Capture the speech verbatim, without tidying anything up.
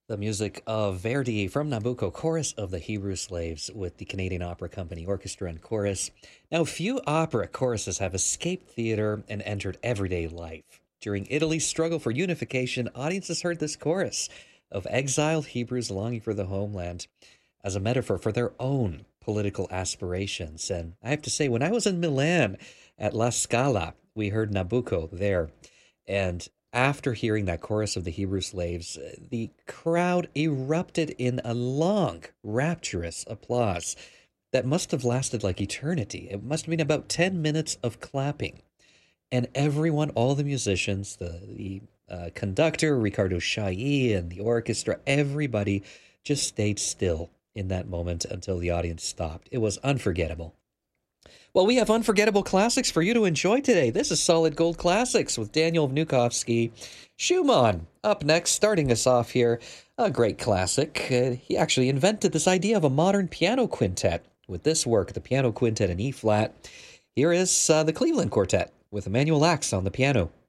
The music of Verdi from Nabucco, chorus of the Hebrew Slaves with the Canadian Opera Company Orchestra and Chorus. Now, few opera choruses have escaped theater and entered everyday life. During Italy's struggle for unification, audiences heard this chorus of exiled Hebrews longing for the homeland as a metaphor for their own political aspirations. And I have to say, when I was in Milan at La Scala, we heard Nabucco there. And after hearing that chorus of the Hebrew slaves, uh, the crowd erupted in a long, rapturous applause that must have lasted like eternity. It must have been about ten minutes of clapping. And everyone, all the musicians, the, the uh, conductor, Ricardo Chailly, and the orchestra, everybody just stayed still in that moment until the audience stopped. It was unforgettable. Well, we have unforgettable classics for you to enjoy today. This is Solid Gold Classics with Daniel Vnukovsky. Schumann, up next, starting us off here. A great classic. Uh, he actually invented this idea of a modern piano quintet with this work, the Piano Quintet in E-flat. Here is uh, the Cleveland Quartet with Emanuel Ax on the piano.